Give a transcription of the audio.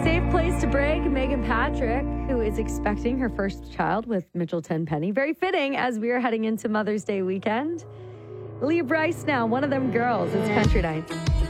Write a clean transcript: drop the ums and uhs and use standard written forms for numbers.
Safe place to break. Megan Patrick, who is expecting her first child with Mitchell Tenpenny. Very fitting as we are heading into Mother's Day weekend. Leah Bryce now, one of them girls. It's Country Nights.